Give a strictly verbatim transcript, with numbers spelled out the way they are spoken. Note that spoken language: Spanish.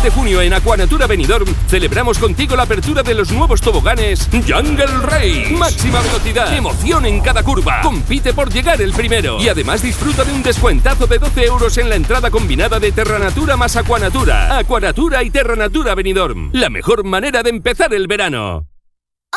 de junio en Aquanatura Benidorm celebramos contigo la apertura de los nuevos toboganes Jungle Race. Máxima velocidad, emoción en cada curva. Compite por llegar el primero. Y además disfruta de un descuentazo de doce euros en la entrada combinada de Terranatura más Aquanatura. Aquanatura y Terranatura Benidorm. La mejor manera de empezar el verano.